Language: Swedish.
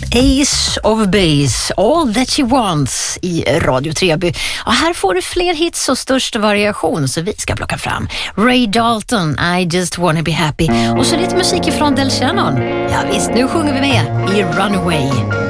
Ace of Base, All That She Wants i Radio Treby. Och här får du fler hits och störst variation, så vi ska plocka fram Ray Dalton, I Just Wanna Be Happy, och så lite musik ifrån Del Shannon. Ja visst, nu sjunger vi med i Runaway.